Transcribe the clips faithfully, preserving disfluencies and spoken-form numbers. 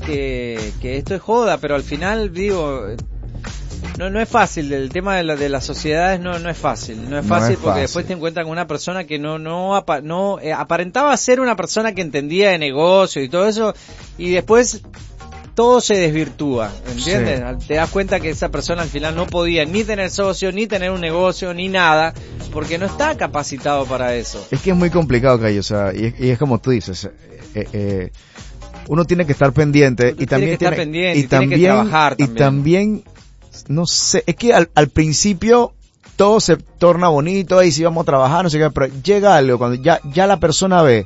que, que esto es joda, pero al final, digo, no no es fácil. El tema de, la, de las sociedades no no es fácil. No es fácil no es porque fácil. Después te encuentran con una persona que no no, apa, no eh, aparentaba ser una persona que entendía de negocio y todo eso, y después todo se desvirtúa, ¿entiendes? Sí. Te das cuenta que esa persona al final no podía ni tener socio, ni tener un negocio, ni nada, porque no está capacitado para eso. Es que es muy complicado, Cayo, o sea, y, y es como tú dices, eh, eh, uno tiene que estar pendiente y también tiene que estar tiene, pendiente y, y también, tiene que trabajar también. Y también, no sé, es que al, al principio todo se torna bonito, ahí sí vamos a trabajar, no sé qué, pero llega algo cuando ya, ya la persona ve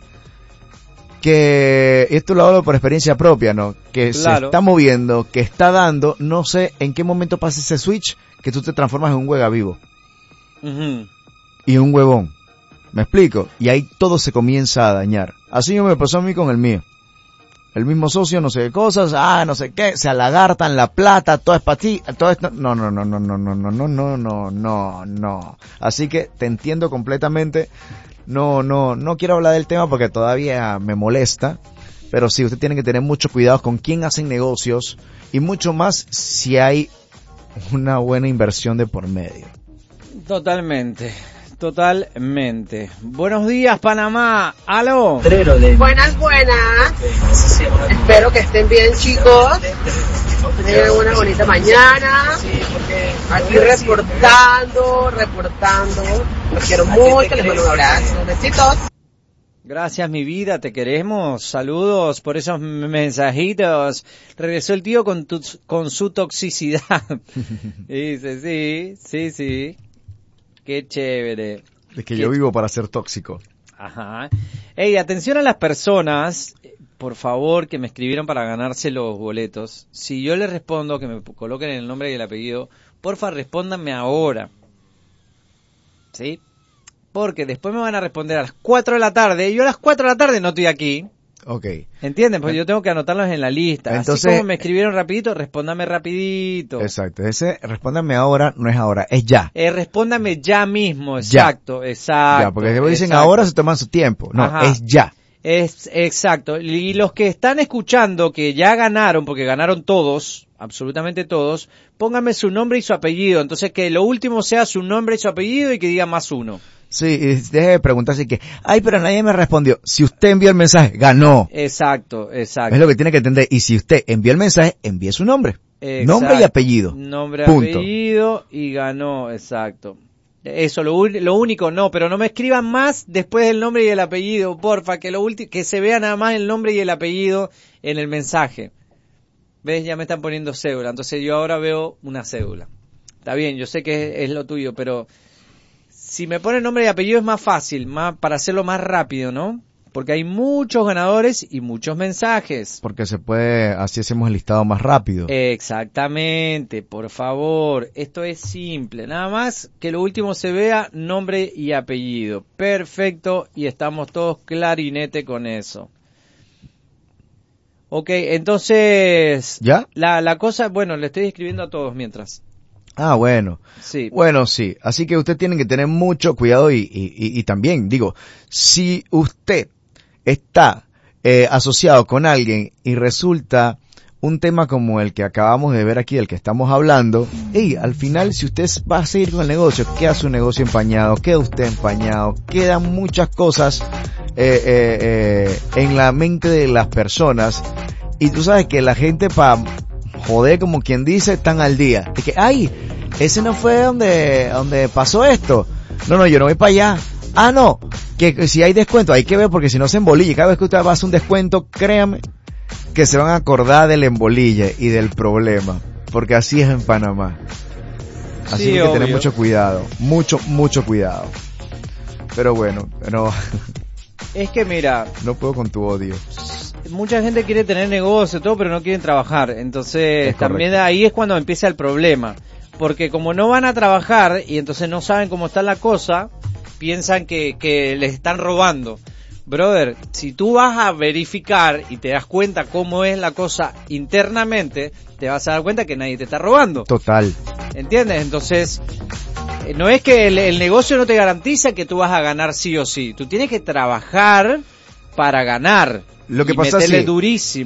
que, esto lo hablo por experiencia propia, ¿no? Que claro. Se está moviendo, que está dando, no sé en qué momento pasa ese switch que tú te transformas en un huega vivo. Uh-huh. Y un huevón. ¿Me explico? Y ahí todo se comienza a dañar. Así me pasó a mí con el mío. El mismo socio, no sé qué cosas, ah, no sé qué, se alagartan la plata, todo es para ti, todo esto. No, no, no, no, no, no, no, no, no, no, no, no. Así que te entiendo completamente. No, no, no quiero hablar del tema porque todavía me molesta, pero sí, usted tiene que tener mucho cuidado con quién hacen negocios y mucho más si hay una buena inversión de por medio. Totalmente, totalmente. Buenos días, Panamá. ¿Aló? Buenas, buenas. Espero que estén bien, chicos. Tengan una bonita mañana. Aquí reportando, reportando. Los quiero mucho, les mando un abrazo. Besitos. Gracias, mi vida, te queremos. Saludos por esos mensajitos. Regresó el tío con, tu, con su toxicidad. Dice, sí, sí, sí. Qué chévere. Es que Qué... yo vivo para ser tóxico. Ajá. Ey, atención a las personas, por favor, que me escribieron para ganarse los boletos. Si yo les respondo que me coloquen el nombre y el apellido, porfa, respóndanme ahora. ¿Sí? Porque después me van a responder a las cuatro de la tarde, y yo a las cuatro de la tarde no estoy aquí. Ok. ¿Entienden? Porque yo tengo que anotarlos en la lista. Entonces, así como me escribieron rapidito, respóndame rapidito. Exacto. Ese respóndame ahora no es ahora, es ya. Eh, respóndame ya mismo, exacto, ya. exacto. Ya, porque después dicen exacto. ahora se toman su tiempo. No, Ajá. es ya. Es exacto. Y los que están escuchando que ya ganaron, porque ganaron todos, absolutamente todos, pónganme su nombre y su apellido. Entonces que lo último sea su nombre y su apellido y que diga más uno. Sí, y deje de preguntarse que, ay, pero nadie me respondió. Si usted envió el mensaje, ganó. Exacto, exacto. Es lo que tiene que entender. Y si usted envió el mensaje, envíe su nombre. Exacto. Nombre y apellido. Nombre, Punto. apellido y ganó, exacto. Eso, lo, lo único, no, pero no me escriban más después del nombre y el apellido, porfa, que lo último, que se vea nada más el nombre y el apellido en el mensaje. ¿Ves? Ya me están poniendo cédula, entonces yo ahora veo una cédula. Está bien, yo sé que es, es lo tuyo, pero si me ponen nombre y apellido es más fácil, más para hacerlo más rápido, ¿no? Porque hay muchos ganadores y muchos mensajes. Porque se puede, así hacemos el listado más rápido. Exactamente, por favor, esto es simple, nada más que lo último se vea nombre y apellido. Perfecto, y estamos todos clarinete con eso. Ok, entonces, ¿ya? La, la cosa, bueno, le estoy escribiendo a todos mientras. Ah, bueno. Sí. Bueno, sí. Así que usted tiene que tener mucho cuidado y, y, y, y también, digo, si usted está eh, asociado con alguien y resulta un tema como el que acabamos de ver aquí, del que estamos hablando, y al final si usted va a seguir con el negocio, queda su negocio empañado, queda usted empañado, quedan muchas cosas eh, eh, eh, en la mente de las personas, y tú sabes que la gente para joder, como quien dice, están al día. De que, ay, ese no fue donde, donde pasó esto. No, no, yo no voy para allá. Ah, no, que, que si hay descuento, hay que ver porque si no se embolilla. Cada vez que usted va a hacer un descuento, créame que se van a acordar del embolille y del problema. Porque así es en Panamá. Así sí, que hay que tener mucho cuidado. Mucho, mucho cuidado. Pero bueno, no. Es que mira. No puedo con tu odio. Mucha gente quiere tener negocio, todo, pero no quieren trabajar. Entonces, también ahí es cuando empieza el problema. Porque como no van a trabajar y entonces no saben cómo está la cosa, piensan que, que les están robando. Brother, si tú vas a verificar y te das cuenta cómo es la cosa internamente, te vas a dar cuenta que nadie te está robando. Total. ¿Entiendes? Entonces, no es que el, el negocio no te garantiza que tú vas a ganar sí o sí. Tú tienes que trabajar para ganar. Lo que y pasa meterle sí. durísimo.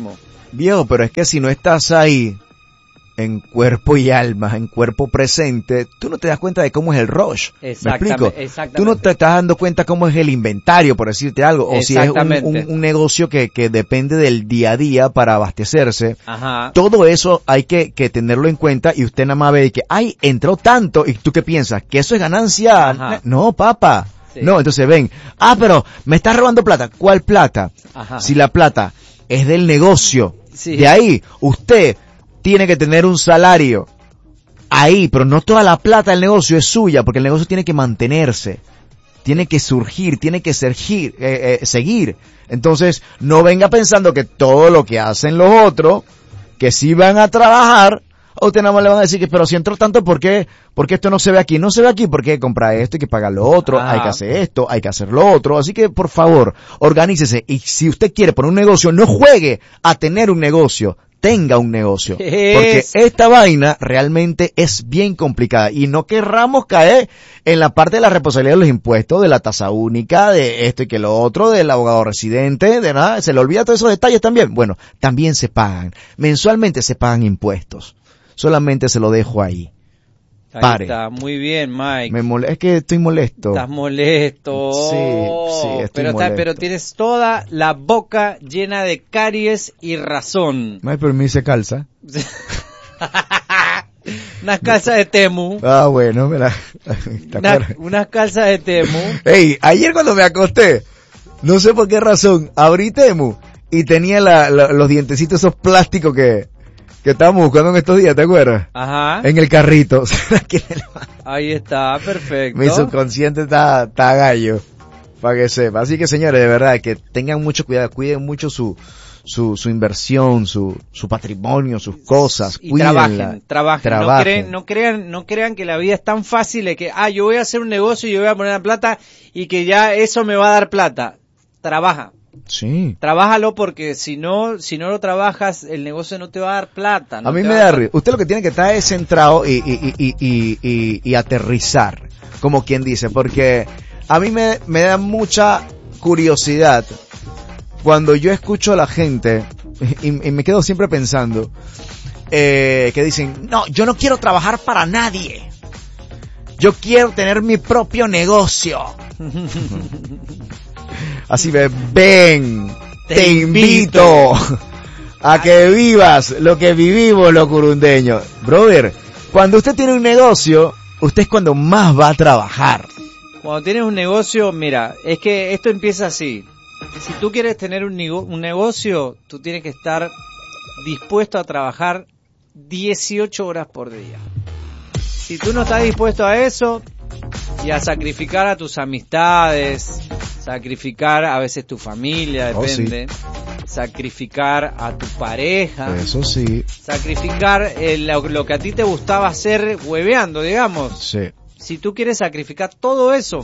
Viejo, pero es que si no estás ahí, en cuerpo y alma, en cuerpo presente, tú no te das cuenta de cómo es el rush. ¿Me explico? Exactamente. Tú no te estás dando cuenta cómo es el inventario, por decirte algo, o si es un, un, un negocio que, que depende del día a día para abastecerse. Ajá. Todo eso hay que, que tenerlo en cuenta y usted nada más ve que, ay, entró tanto, y tú qué piensas, que eso es ganancia. Ajá. No, papá. Sí. No, entonces ven, ah, pero me estás robando plata. ¿Cuál plata? Ajá. Si la plata es del negocio, Sí. de ahí, usted tiene que tener un salario ahí, pero no toda la plata del negocio es suya, porque el negocio tiene que mantenerse, tiene que surgir, tiene que surgir, eh, eh, seguir. Entonces, no venga pensando que todo lo que hacen los otros, que sí van a trabajar, a usted nada más le van a decir que, pero si entró tanto, ¿por qué? Porque esto no se ve aquí. No se ve aquí porque hay que comprar esto, hay que pagar lo otro, Ah. hay que hacer esto, hay que hacer lo otro. Así que, por favor, organícese. Y si usted quiere poner un negocio, no juegue a tener un negocio. Tenga un negocio. Porque Es- esta vaina realmente es bien complicada. Y no querramos caer en la parte de la responsabilidad de los impuestos, de la tasa única, de esto y que lo otro, del abogado residente, de nada. Se le olvida todos esos detalles también. Bueno, también se pagan. Mensualmente se pagan impuestos. Solamente se lo dejo ahí. Ahí Pare. está, muy bien, Mike. Me mole- es que estoy molesto. Estás molesto. Sí, sí, estoy pero, está- molesto. pero tienes toda la boca llena de caries y razón. Ay, pero me dice calza. Unas calzas de Temu. Ah, bueno, me la... ¿te Una- acuerdas? unas calzas de Temu. Ey, ayer cuando me acosté, no sé por qué razón, abrí Temu y tenía la, la- los dientecitos esos plásticos que, que estábamos buscando en estos días, ¿te acuerdas? Ajá. En el carrito. Ahí está, perfecto. Mi subconsciente está, está gallo, para que sepa. Así que señores, de verdad, que tengan mucho cuidado, cuiden mucho su, su, su inversión, su, su patrimonio, sus cosas, Y cuídenla. trabajen, trabajen. No, Trabajen. creen, no crean, no crean que la vida es tan fácil de que, ah, yo voy a hacer un negocio y yo voy a poner la plata y que ya eso me va a dar plata. Trabaja. Sí. Trabájalo porque si no, si no lo trabajas, el negocio no te va a dar plata. no A mí te me va a da dar- risa. Usted lo que tiene que estar es centrado y, y, y, y, y, y aterrizar, como quien dice, porque a mí me, me da mucha curiosidad cuando yo escucho a la gente y, y me quedo siempre pensando eh, que dicen, no, yo no quiero trabajar para nadie. Yo quiero tener mi propio negocio. Así ve, ven, te, Te invito invito. a que vivas lo que vivimos los curundeños. Brother, cuando usted tiene un negocio, usted es cuando más va a trabajar. Cuando tienes un negocio, mira, es que esto empieza así. Si tú quieres tener un, nego- un negocio, tú tienes que estar dispuesto a trabajar dieciocho horas por día. Si tú no estás dispuesto a eso y a sacrificar a tus amistades, sacrificar a veces tu familia, Oh, sí. depende, sacrificar a tu pareja, Eso sí, sacrificar eh, lo, lo que a ti te gustaba hacer hueveando, digamos. sí. Si tú quieres sacrificar todo eso,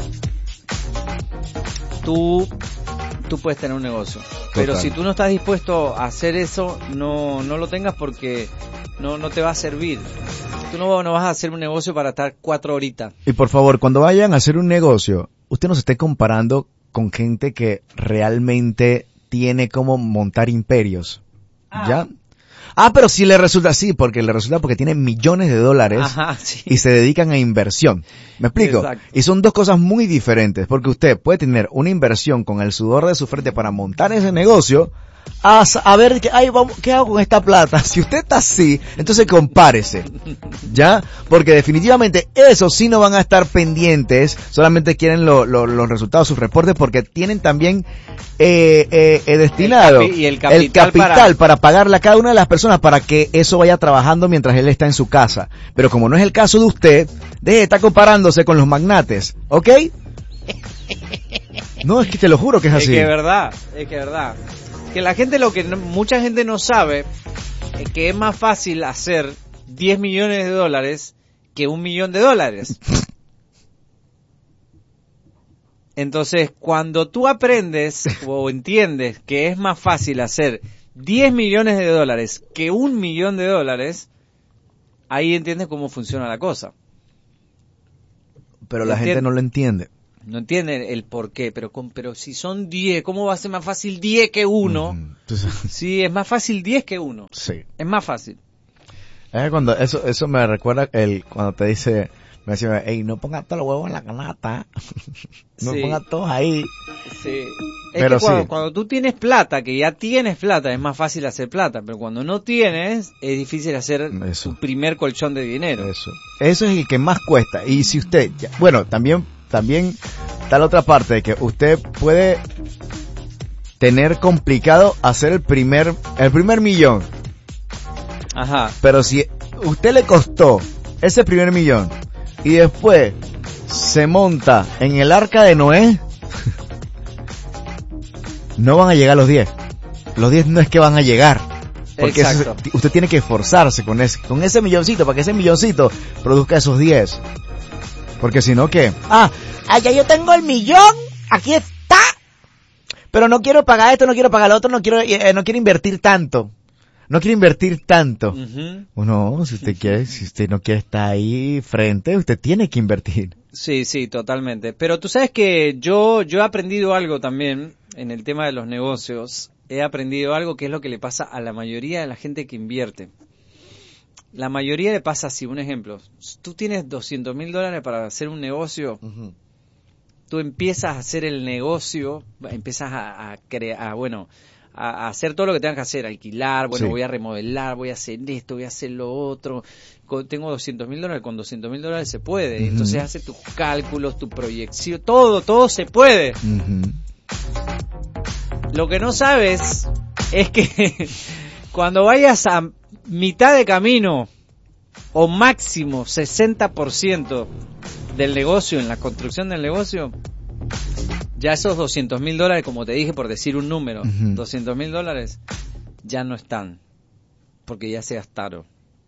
tú, tú puedes tener un negocio. Pero Total. si tú no estás dispuesto a hacer eso, no, no lo tengas porque no, no te va a servir. Tú no, no vas a hacer un negocio para estar cuatro horitas. Y por favor, cuando vayan a hacer un negocio, usted no se esté comparando con gente que realmente tiene como montar imperios. ¿Ya? Ah, pero si le resulta así, porque le resulta porque tiene millones de dólares Ajá, sí. y se dedican a inversión. ¿Me explico? Exacto. Y son dos cosas muy diferentes, porque usted puede tener una inversión con el sudor de su frente para montar ese negocio, a, sa- a ver, ¿qué, ay, vamos, ¿qué hago con esta plata? Si usted está así, entonces compárese. ¿Ya? Porque definitivamente esos sí no van a estar pendientes, solamente quieren lo- lo- los resultados, sus reportes, porque tienen también eh, eh, eh, destinado El capi- y el capital capital para- para pagarle a cada una de las personas para que eso vaya trabajando mientras él está en su casa. Pero como no es el caso de usted, deje de estar comparándose con los magnates, ¿ok? No, es que te lo juro que es Es así. que es verdad, es que es verdad. Que la gente, lo que no- mucha gente no sabe, es que es más fácil hacer diez millones de dólares que un millón de dólares. Entonces, cuando tú aprendes o entiendes que es más fácil hacer diez millones de dólares que un millón de dólares, ahí entiendes cómo funciona la cosa. Pero la Entiendo. gente no lo entiende. No entiende el por qué, pero con, pero si son diez, ¿cómo va a ser más fácil diez que uno? Mm, entonces... Sí, es más fácil diez que uno. Sí. Es más fácil. Es cuando, eso, eso me recuerda el, cuando te dice, me decía, hey, no pongas todos los huevos en la canasta. No sí. pongas todos ahí. Sí. Es pero que cuando, sí. cuando tú tienes plata, que ya tienes plata, es más fácil hacer plata, pero cuando no tienes, es difícil hacer eso. Tu primer colchón de dinero. Eso. Eso es el que más cuesta. Y si usted, ya, bueno, también, también está la otra parte de que usted puede tener complicado hacer el primer, el primer millón. Ajá. Pero si usted le costó ese primer millón y después se monta en el arca de Noé, no van a llegar los diez. Los diez no es que van a llegar. Porque eso, usted tiene que esforzarse con ese, con ese milloncito, para que ese milloncito produzca esos diez. Porque si no, ¿qué? Ah, allá yo tengo el millón, aquí está. Pero no quiero pagar esto, no quiero pagar lo otro, no quiero, eh, no quiero invertir tanto. No quiere invertir tanto. Uh-huh. O no, si usted quiere, si usted no quiere estar ahí frente, usted tiene que invertir. Sí, sí, totalmente. Pero tú sabes que yo, yo he aprendido algo también en el tema de los negocios. He aprendido algo que es lo que le pasa a la mayoría de la gente que invierte. La mayoría le pasa así, un ejemplo. Tú tienes doscientos mil dólares para hacer un negocio. Uh-huh. Tú empiezas a hacer el negocio, empiezas a, a crear, bueno... a hacer todo lo que tengas que hacer, alquilar, bueno, sí. voy a remodelar, voy a hacer esto, voy a hacer lo otro, con, tengo doscientos mil dólares, con doscientos mil dólares se puede, uh-huh. Entonces hace tus cálculos, tu proyección, todo, todo se puede. Uh-huh. Lo que no sabes es que cuando vayas a mitad de camino, o máximo sesenta por ciento del negocio, en la construcción del negocio, ya esos doscientos mil dólares, como te dije, por decir un número, uh-huh. doscientos mil dólares, ya no están, porque ya se gastaron.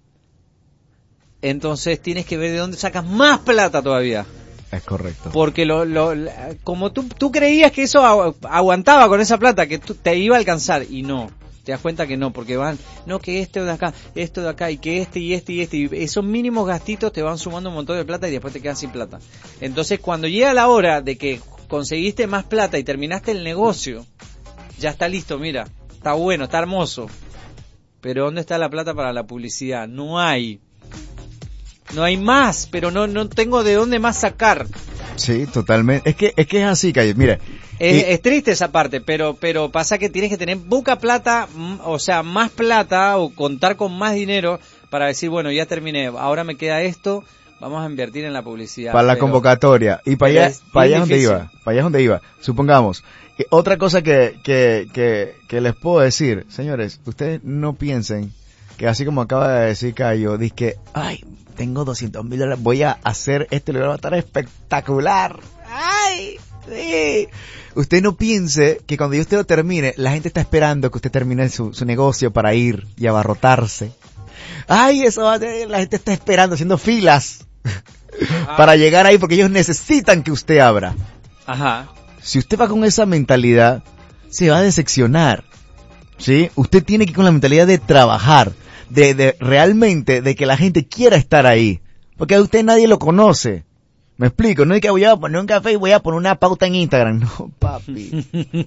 Entonces tienes que ver de dónde sacas más plata todavía. Es correcto. Porque lo, lo, como tú, tú creías que eso agu- aguantaba con esa plata, que tú, te iba a alcanzar, y no. Te das cuenta que no, porque van, no, que esto de acá, esto de acá, y que este, y este, y este, y esos mínimos gastitos te van sumando un montón de plata y después te quedas sin plata. Entonces cuando llega la hora de que conseguiste más plata y terminaste el negocio, ya está listo, mira, está bueno, está hermoso. Pero ¿dónde está la plata para la publicidad? No hay. No hay más, pero no no tengo de dónde más sacar. Sí, totalmente. Es que es que es así, Calle. Mira, es, y... es triste esa parte, pero pero pasa que tienes que tener poca plata, o sea, más plata o contar con más dinero para decir, bueno, ya terminé, ahora me queda esto, vamos a invertir en la publicidad. Para la pero, convocatoria. Y para allá, para allá donde iba, para allá donde iba. Supongamos, eh, otra cosa que, que, que, que les puedo decir, señores, ustedes no piensen que así como acaba de decir Cayo, dice que, ay, tengo doscientos mil dólares, voy a hacer este lugar, va a estar espectacular. Ay, sí. Usted no piense que cuando usted lo termine, la gente está esperando que usted termine su, su negocio para ir y abarrotarse. Ay, eso va a ser, la gente está esperando, haciendo filas ah. para llegar ahí porque ellos necesitan que usted abra. Ajá. Si usted va con esa mentalidad, se va a decepcionar. ¿Sí? Usted tiene que ir con la mentalidad de trabajar, de, de realmente, de que la gente quiera estar ahí. Porque a usted nadie lo conoce. ¿Me explico? No es que voy a poner un café y voy a poner una pauta en Instagram. No, papi.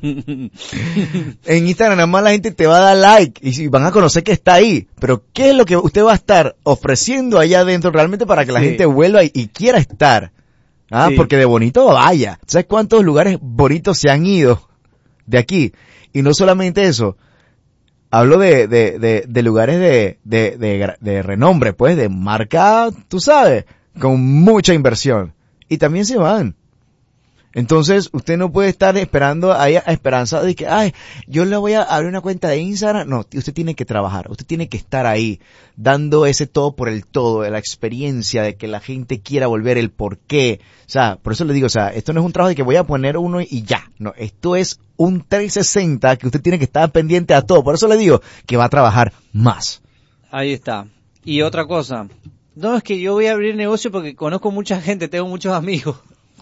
En Instagram nada más la gente te va a dar like y van a conocer que está ahí. Pero ¿qué es lo que usted va a estar ofreciendo allá adentro realmente para que la sí. gente vuelva y, y quiera estar? Ah, sí. Porque de bonito vaya. ¿Sabes cuántos lugares bonitos se han ido de aquí? Y no solamente eso. Hablo de, de, de, de lugares de, de, de, de renombre, pues, de marca, tú sabes, con mucha inversión. Y también se van. Entonces, usted no puede estar esperando ahí a esperanza de que, ay, yo le voy a abrir una cuenta de Instagram. No, usted tiene que trabajar, usted tiene que estar ahí, dando ese todo por el todo, de la experiencia, de que la gente quiera volver, el por qué. O sea, por eso le digo, o sea, esto no es un trabajo de que voy a poner uno y ya. No, esto es un trescientos sesenta que usted tiene que estar pendiente a todo. Por eso le digo que va a trabajar más. Ahí está. Y otra cosa. No, es que yo voy a abrir negocio porque conozco mucha gente, tengo muchos amigos.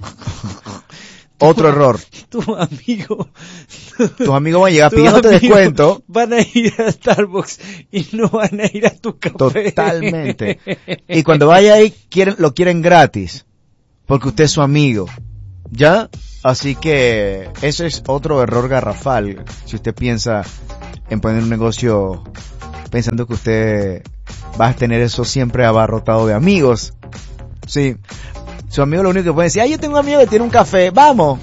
Otro error. Tu amigo. Tus amigos van a llegar pidiéndote descuento. Van a ir a Starbucks y no van a ir a tu café. Totalmente. Y cuando vaya ahí, quieren, lo quieren gratis. Porque usted es su amigo. ¿Ya? Así que eso es otro error garrafal. Si usted piensa en poner un negocio pensando que usted va a tener eso siempre abarrotado de amigos. Sí. Su amigo lo único que puede decir, ah, yo tengo un amigo que tiene un café, vamos.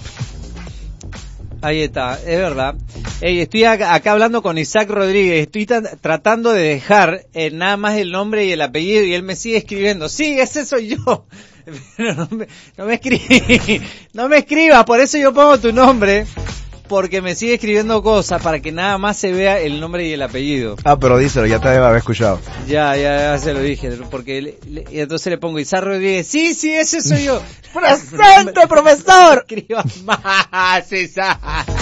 Ahí está, es verdad. Hey, estoy acá, acá hablando con Isaac Rodríguez, estoy t- tratando de dejar eh, nada más el nombre y el apellido y él me sigue escribiendo, sí, ese soy yo. Pero no me, no me escribí, no me escribas, por eso yo pongo tu nombre, porque me sigue escribiendo cosas para que nada más se vea el nombre y el apellido. Ah, pero díselo, ya te debe haber escuchado. Ya, ya, ya se lo dije, porque le, le, y entonces le pongo Isaac Rodríguez, sí, sí, ese soy yo. ¡Presente, profesor! Escribas más, Isaac.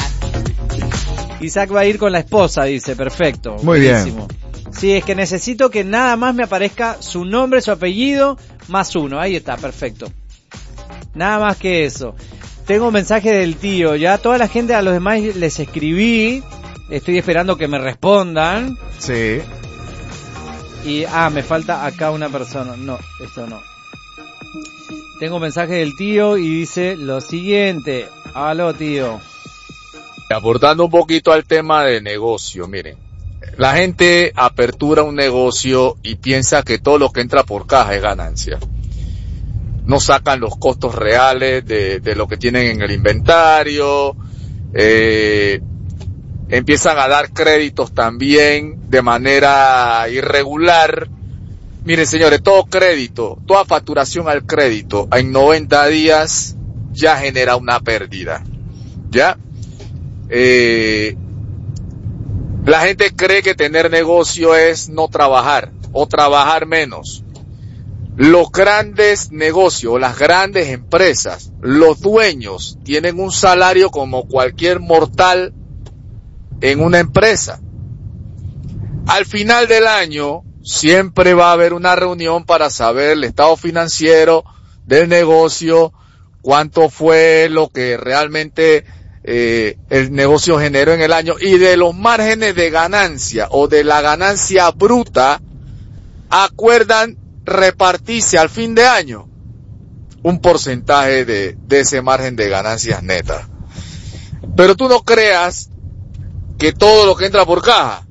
Isaac va a ir con la esposa, dice, perfecto. Muy buenísimo. bien. Sí, es que necesito que nada más me aparezca su nombre, su apellido, más uno. Ahí está, perfecto. Nada más que eso. Tengo un mensaje del tío, ya toda la gente, a los demás les escribí, estoy esperando que me respondan. Sí. Y, ah, me falta acá una persona. No, esto no. Tengo un mensaje del tío y dice lo siguiente. Aló, tío. Aportando un poquito al tema de negocio, miren, la gente apertura un negocio y piensa que todo lo que entra por caja es ganancia. No sacan los costos reales de, de lo que tienen en el inventario, eh, empiezan a dar créditos también de manera irregular. Miren, señores, todo crédito, toda facturación al crédito en noventa días ya genera una pérdida, ¿ya? Eh, la gente cree que tener negocio es no trabajar o trabajar menos. Los grandes negocios, las grandes empresas, los dueños tienen un salario como cualquier mortal en una empresa. Al final del año siempre va a haber una reunión para saber el estado financiero del negocio, cuánto fue lo que realmente Eh, el negocio generó en el año, y de los márgenes de ganancia o de la ganancia bruta acuerdan repartirse al fin de año un porcentaje de, de ese margen de ganancias netas. Pero tú no creas que todo lo que entra por caja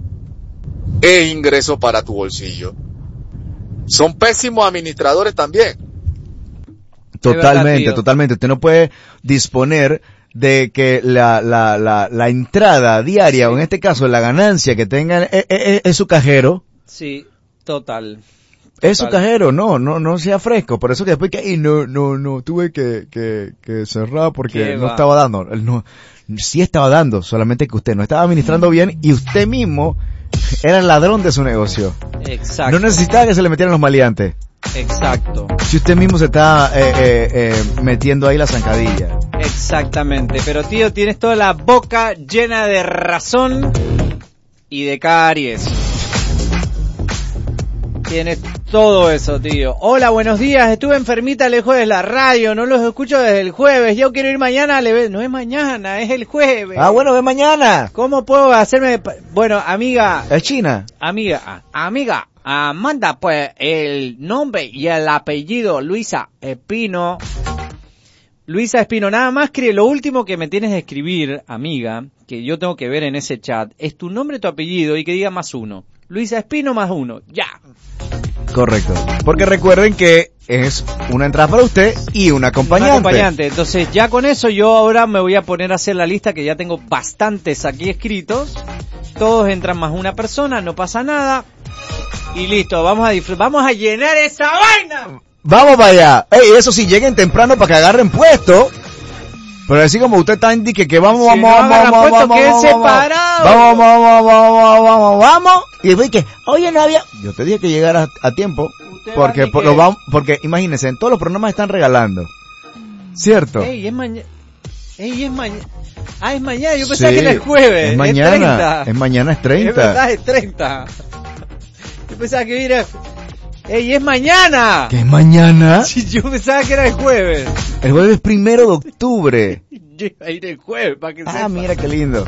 es ingreso para tu bolsillo. Son pésimos administradores también. Totalmente, verdad, totalmente. Usted no puede disponer de que la, la, la, la entrada diaria, sí, o en este caso la ganancia que tengan, es, es, es su cajero. Sí, total. Es su cajero, no, no, no sea fresco. Por eso que después que, ay, no, no, no, tuve que, que, que cerrar porque no estaba dando. No, sí estaba dando, solamente que usted no estaba administrando bien y usted mismo era el ladrón de su negocio. Exacto. No necesitaba que se le metieran los maleantes. Exacto. Si usted mismo se está eh, eh, eh, metiendo ahí la zancadilla. Exactamente, pero tío, tienes toda la boca llena de razón y de caries. Tienes todo eso, tío. Hola, buenos días, estuve enfermita lejos de la radio, no los escucho desde el jueves, yo quiero ir mañana, le ve... no es mañana, es el jueves. Ah, bueno, ve mañana. ¿Cómo puedo hacerme...? Bueno, amiga... ¿Es China? Amiga, amiga, ah, manda pues el nombre y el apellido Luisa Espino. Luisa Espino, nada más que lo último que me tienes de escribir, amiga, que yo tengo que ver en ese chat, es tu nombre, tu apellido y que diga más uno. Luisa Espino más uno, ya. Correcto. Porque recuerden que es una entrada para usted y un acompañante. Un acompañante. Entonces ya con eso yo ahora me voy a poner a hacer la lista, que ya tengo bastantes aquí escritos. Todos entran más una persona, no pasa nada. Y listo, vamos a disfr- vamos a llenar esa vaina. Vamos para allá. Ey, eso sí, lleguen temprano para que agarren puesto. Pero así como usted está indique que vamos, si vamos, no vamos, vamos, puesto, vamos, vamos, separados. vamos, vamos, vamos, vamos, vamos, vamos. Y después que, oye, no había. Yo te dije que llegaras a tiempo. Usted Porque, por, que... lo vamos, porque imagínense, en todos los programas están regalando. ¿Cierto? Ey, es mañana. Ey, es mañana. Ah, es mañana. Yo pensaba Sí, que era el jueves. Es mañana. Es treinta. Es mañana, es treinta. Es verdad, es treinta. Yo pensaba que era... ¡Ey, es mañana! ¿Qué es mañana? Sí, yo pensaba que era el jueves. El jueves primero de octubre. Yo iba a ir el jueves, para que Ah, sepa. mira qué lindo.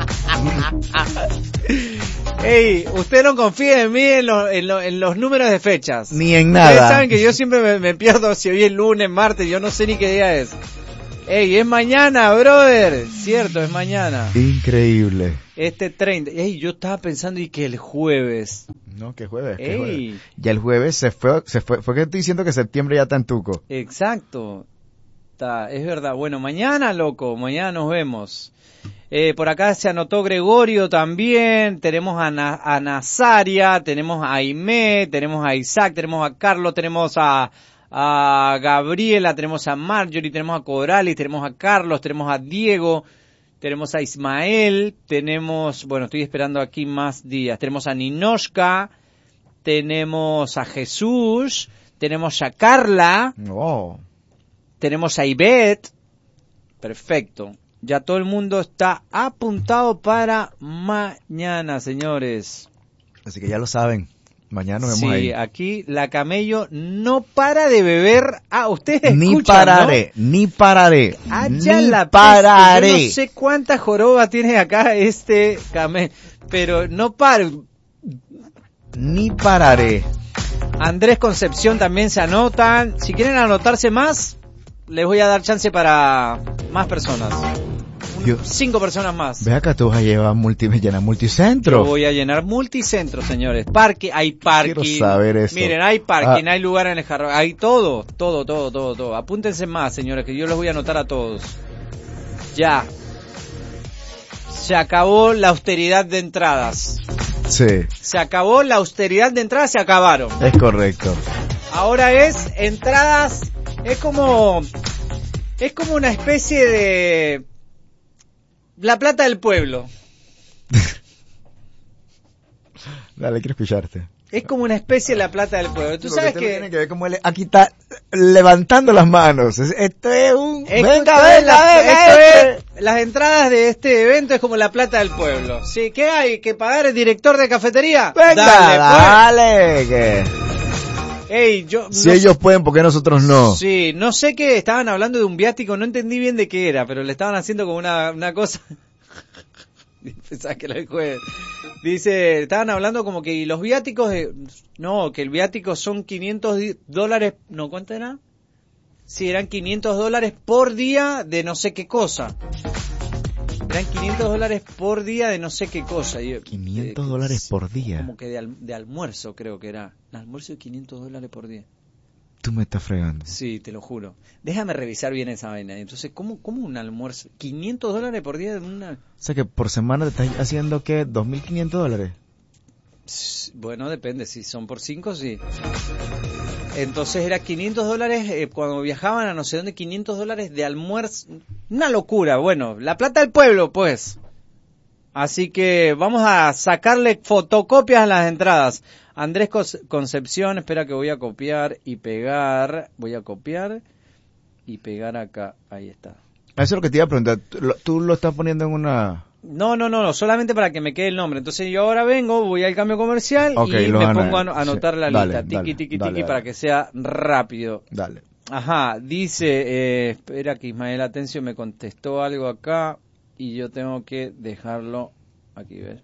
Ey, usted no confía en mí en, lo, en, lo, en los números de fechas. Ni en Ustedes nada. saben que yo siempre me, me pierdo si hoy es lunes, martes, yo no sé ni qué día es. Ey, es mañana, brother. Cierto, es mañana. Increíble. Este treinta. Ey, yo estaba pensando y que el jueves. No, que jueves, que Ey. jueves. Ya el jueves se fue, se fue, fue que estoy diciendo que septiembre ya está en tuco. Exacto. Está, es verdad. Bueno, mañana, loco, mañana nos vemos. Eh, por acá se anotó Gregorio también, tenemos a, Na- a Nazaria, tenemos a Aimé, tenemos a Isaac, tenemos a Carlos, tenemos a... a Gabriela, tenemos a Marjorie, tenemos a Coralis, tenemos a Carlos, tenemos a Diego, tenemos a Ismael, tenemos, bueno, estoy esperando aquí más días, tenemos a Ninoshka, tenemos a Jesús, tenemos a Carla, Oh. tenemos a Ivette, perfecto, ya todo el mundo está apuntado para mañana, señores. Así que ya lo saben. Mañana nos vemos Sí, ahí. aquí la Camello no para de beber. Ah, ustedes Ni escuchan, pararé, ni pararé, ¿no? Allá ni la pararé. peste. Yo no sé cuántas jorobas tiene acá este Camello, pero no paro. Ni pararé. Andrés Concepción también se anotan. Si quieren anotarse más, les voy a dar chance para más personas. Yo- Cinco personas más. Ve acá, tú vas a llevar multi, llenar multicentro. Yo voy a llenar multicentro, señores. Parque, hay parking. Quiero saber eso. Miren, hay parking, Ah. hay lugar en el jarro, hay todo, todo, todo, todo, todo. Apúntense más, señores, que yo los voy a anotar a todos. Ya. Se acabó la austeridad de entradas. Sí, Se acabó la austeridad de entradas, se acabaron. es correcto. Ahora es entradas, es como, es como una especie de la plata del pueblo. Dale, quiero escucharte. Es como una especie de la plata del pueblo. Tú sabes Porque que... usted tiene que ver cómo él aquí está levantando las manos. Es- Esto es un... Esto venga, es la- venga, venga. esto entre. es- las entradas de este evento es como la plata del pueblo. Sí, ¿qué hay? ¿Que pagar el director de cafetería? Venga, Dale, dale. que- pues. Ey, yo... Si no ellos sé- pueden, ¿por qué nosotros no? Sí, no sé qué, estaban hablando de un viático, no entendí bien de qué era, pero le estaban haciendo como una, una cosa... Pensaba que era el jueves. Dice, estaban hablando como que y los viáticos de... No, que el viático son quinientos di- dólares... No, ¿cuánto era? Sí, eran quinientos dólares por día de no sé qué cosa. Eran quinientos dólares por día de no sé qué cosa. Y, quinientos eh, dólares por día. Como que de, al- de almuerzo creo que era. Un almuerzo de quinientos dólares por día. Tú me estás fregando. Sí, te lo juro. Déjame revisar bien esa vaina. Entonces, ¿cómo, cómo un almuerzo? ¿quinientos dólares por día de una...? O sea que por semana te estás haciendo, ¿qué? ¿dos mil quinientos dólares? S- Bueno, depende. Si son por cinco, sí. Entonces era quinientos dólares eh, cuando viajaban a no sé dónde, quinientos dólares de almuerzo. Una locura. Bueno, la plata del pueblo, pues. Así que vamos a sacarle fotocopias a las entradas. Andrés Cos- Concepción, espera que voy a copiar y pegar. Voy a copiar y pegar acá. Ahí está. Eso es lo que te iba a preguntar. ¿Tú lo, tú lo estás poniendo en una...? No, no, no, no, solamente para que me quede el nombre. Entonces yo ahora vengo, voy al cambio comercial Ok, y lo me van a- pongo a ano- a anotar sí, la dale, lista. dale, Tiki, tiki, dale, tiki, dale. para que sea rápido. Dale. Ajá, dice, eh, espera que Ismael Atencio me contestó algo acá y yo tengo que dejarlo aquí, ¿ves?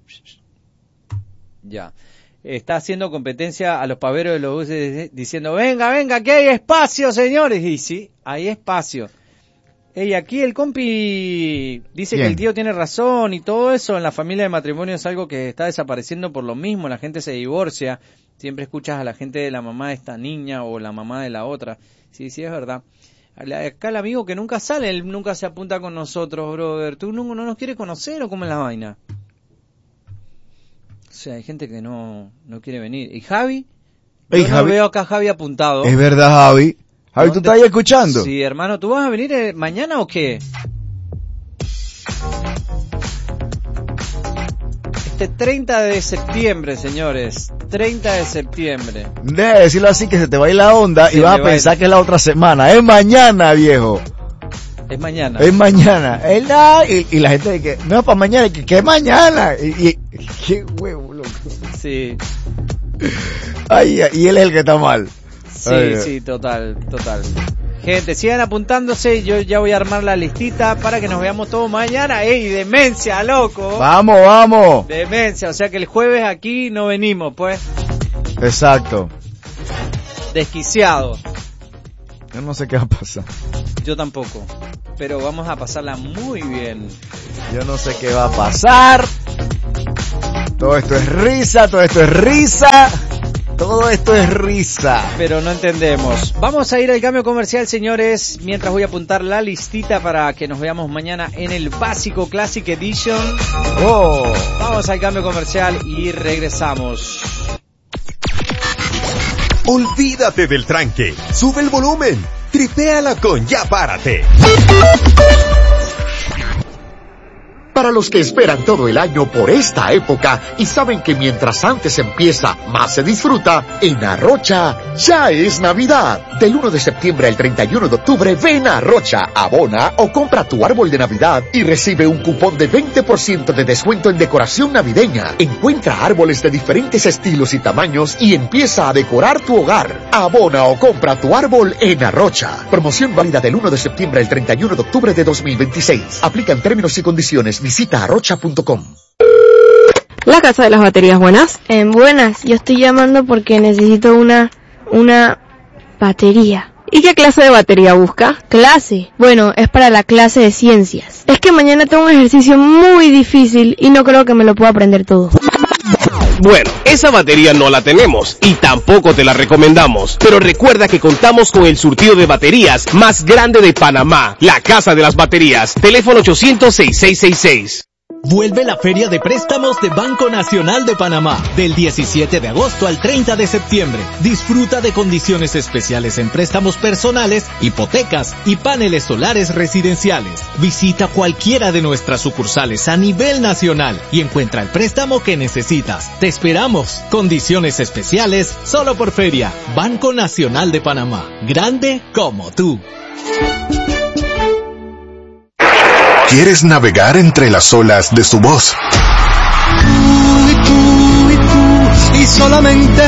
Ya. Está haciendo competencia a los paveros de los buses diciendo, venga, venga, que hay espacio, señores. Y sí, hay espacio. Ey, aquí el compi dice Bien. que el tío tiene razón y todo eso en la familia de matrimonio es algo que está desapareciendo por lo mismo, la gente se divorcia, siempre escuchas a la gente de la mamá de esta niña o la mamá de la otra. Sí, sí, es verdad. Acá el amigo que nunca sale, él nunca se apunta con nosotros, brother. ¿Tú no, no nos quieres conocer o cómo es la vaina? O sea, hay gente que no, no quiere venir. ¿Y Javi? Ey, Yo no Javi- veo acá a Javi apuntado. Es verdad, Javi. Javi, ¿tú ¿Dónde? estás ahí escuchando? Sí, hermano, ¿tú vas a venir eh, mañana o qué? Este treinta de septiembre, señores. treinta de septiembre. Deja de decirlo así que se te va a ir la onda Se y vas me a va a pensar ir. que es la otra semana. Es mañana, viejo. Es mañana. Es mañana. Es la- y, y la gente dice, no, para mañana. Y que, ¿qué mañana? Y, y- qué huevo, loco. Sí, Ay, y él es el que está mal. sí, Ay, sí, total, total. Gente, sigan apuntándose. Yo ya voy a armar la listita para que nos veamos todos mañana. ¡Ey, demencia, loco! Vamos, vamos. Demencia, o sea que el jueves aquí no venimos, pues. Exacto. Desquiciado. Yo no sé qué va a pasar. Yo tampoco. pero vamos a pasarla muy bien. Yo no sé qué va a pasar. Todo esto es risa, todo esto es risa. Todo esto es risa. Pero no entendemos. Vamos a ir al cambio comercial, señores, mientras voy a apuntar la listita para que nos veamos mañana en el Básico Classic Edition. Oh. Vamos al cambio comercial y regresamos. Olvídate del tranque. Sube el volumen. Tripéala con Ya Párate. Para los que esperan todo el año por esta época y saben que mientras antes empieza, más se disfruta, en Arrocha ya es Navidad. Del uno de septiembre al treinta y uno de octubre, ven a Arrocha, abona o compra tu árbol de Navidad y recibe un cupón de veinte por ciento de descuento en decoración navideña. Encuentra árboles de diferentes estilos y tamaños y empieza a decorar tu hogar. Abona o compra tu árbol en Arrocha. Promoción válida del uno de septiembre al treinta y uno de octubre de dos mil veintiséis. Aplican términos y condiciones. Visita arrocha punto com. La casa de las baterías, ¿buenas? En buenas, yo estoy llamando porque necesito una, una batería. ¿Y qué clase de batería busca? ¿Clase? Bueno, es para la clase de ciencias. Es que mañana tengo un ejercicio muy difícil y no creo que me lo pueda aprender todo. Bueno, esa batería no la tenemos y tampoco te la recomendamos, pero recuerda que contamos con el surtido de baterías más grande de Panamá, la Casa de las Baterías, teléfono ochocientos, sesenta y seis sesenta y seis. Vuelve la Feria de Préstamos de Banco Nacional de Panamá, del diecisiete de agosto al treinta de septiembre. Disfruta de condiciones especiales en préstamos personales, hipotecas y paneles solares residenciales. Visita cualquiera de nuestras sucursales a nivel nacional y encuentra el préstamo que necesitas. Te esperamos. Condiciones especiales solo por Feria. Banco Nacional de Panamá. Grande como tú. ¿Quieres navegar entre las olas de su voz? Tú y tú y tú y solamente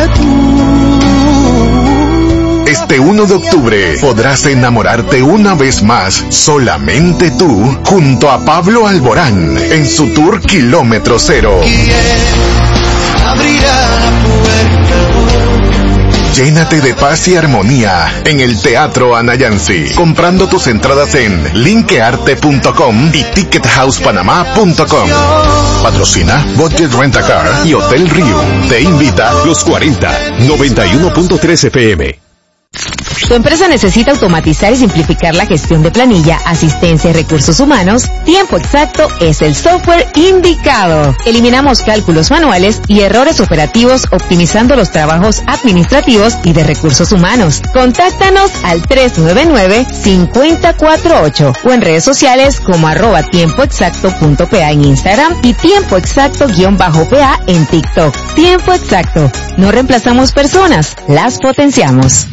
tú. Este uno de octubre podrás enamorarte una vez más, solamente tú, junto a Pablo Alborán, en su tour Kilómetro Cero. ¿Quién abrirá la puerta? Llénate de paz y armonía en el Teatro Anayansi, comprando tus entradas en linkearte punto com y ticket house panamá punto com. Patrocina Budget Rent a Car y Hotel Rio. Te invita Los cuarenta, noventa y uno punto tres F M. ¿Tu empresa necesita automatizar y simplificar la gestión de planilla, asistencia y recursos humanos? Tiempo Exacto es el software indicado. Eliminamos cálculos manuales y errores operativos, optimizando los trabajos administrativos y de recursos humanos. Contáctanos al tres nueve nueve, cinco cuatro ocho o en redes sociales como arroba tiempo exacto punto p a en Instagram y tiempo exacto guión bajo p a en TikTok. Tiempo Exacto. No reemplazamos personas, las potenciamos.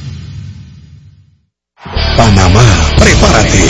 Panamá, prepárate.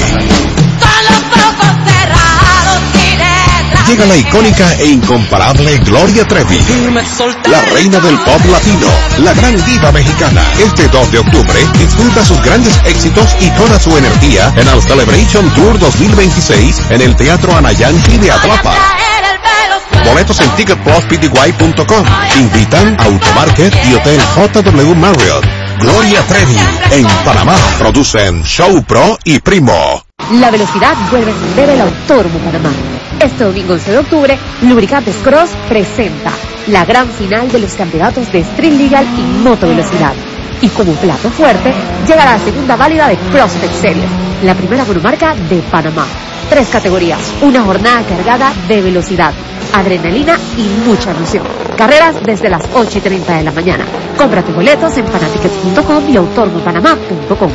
Llega la icónica e incomparable Gloria Trevi, la reina del pop latino, la gran diva mexicana. Este dos de octubre disfruta sus grandes éxitos y toda su energía en el Celebration Tour dos mil veintiséis en el Teatro Anayansi de Atlapa. Boletos en ticket plus p t y punto com. Invitan Automarket y Hotel J W Marriott. Gloria Trevi en Panamá. Producen Show Pro y Primo. La velocidad vuelve a encender el Autódromo Panamá. Este domingo once de octubre, Lubricantes Cross presenta la gran final de los campeonatos de Street Legal y Motovelocidad. Y como plato fuerte, llega la segunda válida de CrossTech Series, la primera monomarca de Panamá. Tres categorías, una jornada cargada de velocidad, adrenalina y mucha emoción. Carreras desde las ocho y treinta de la mañana. Compra tus boletos en fanatickets punto com y autódromo panamá punto com.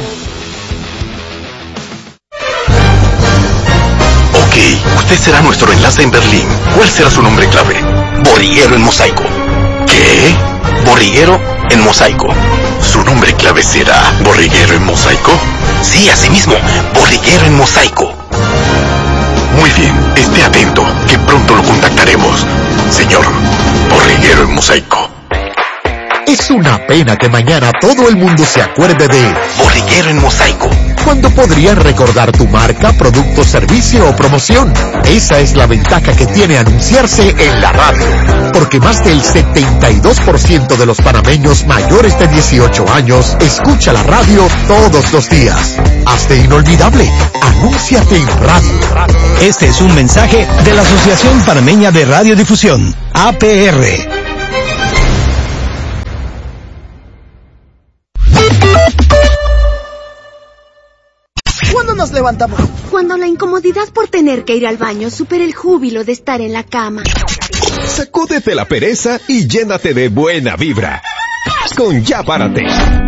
Ok, usted será nuestro enlace en Berlín. ¿Cuál será su nombre clave? Borriguero en mosaico. ¿Qué? Borriguero en mosaico. ¿Su nombre clave será Borriguero en mosaico? Sí, así mismo, Borriguero en mosaico. Muy bien, esté atento, que pronto lo contactaremos. Señor, Borriguero en mosaico. Es una pena que mañana todo el mundo se acuerde de Bolillero en Mosaico, cuando podrían recordar tu marca, producto, servicio o promoción. Esa es la ventaja que tiene anunciarse en la radio, porque más del setenta y dos por ciento de los panameños mayores de dieciocho años escucha la radio todos los días. Hazte inolvidable, anúnciate en radio. Este es un mensaje de la Asociación Panameña de Radiodifusión, A P R. ¿Cuándo nos levantamos? Cuando la incomodidad por tener que ir al baño supera el júbilo de estar en la cama. Sacúdete la pereza y llénate de buena vibra. Con Ya Párate.